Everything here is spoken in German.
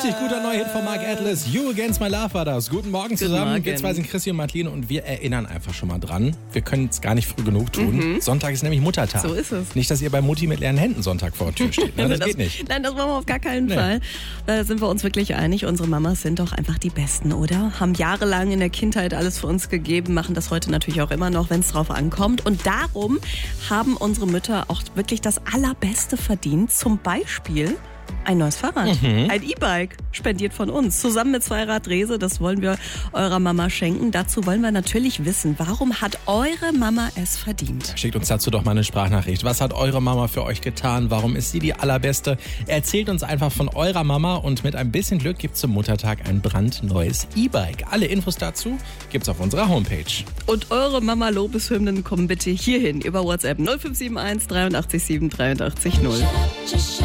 Richtig guter neuer Hit von Mark Atlas. You Against My Love war das. Guten Morgen zusammen. Wir zwei sind Chrissy und Madeleine und wir erinnern einfach schon mal dran. Wir können es gar nicht früh genug tun. Sonntag ist nämlich Muttertag. So ist es. Nicht, dass ihr bei Mutti mit leeren Händen Sonntag vor der Tür steht. Ne? Das geht nicht. Nein, das machen wir auf gar keinen Fall. Da sind wir uns wirklich einig. Unsere Mamas sind doch einfach die Besten, oder? Haben jahrelang in der Kindheit alles für uns gegeben, machen das heute natürlich auch immer noch, wenn es drauf ankommt. Und darum haben unsere Mütter auch wirklich das Allerbeste verdient. Zum Beispiel ein neues Fahrrad, ein E-Bike, spendiert von uns. Zusammen mit Zweiradrese, das wollen wir eurer Mama schenken. Dazu wollen wir natürlich wissen, warum hat eure Mama es verdient? Schickt uns dazu doch mal eine Sprachnachricht. Was hat eure Mama für euch getan? Warum ist sie die Allerbeste? Erzählt uns einfach von eurer Mama und mit ein bisschen Glück gibt's zum Muttertag ein brandneues E-Bike. Alle Infos dazu gibt's auf unserer Homepage. Und eure Mama-Lobeshymnen kommen bitte hierhin über WhatsApp 0571 83 7 83 0.